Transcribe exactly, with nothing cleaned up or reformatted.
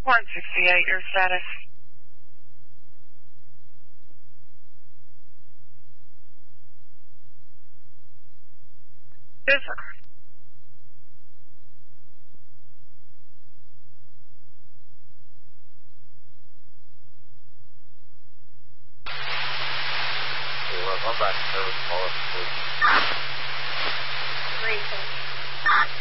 one sixty-eight, your status. Disregard. I'm back to service call. Great.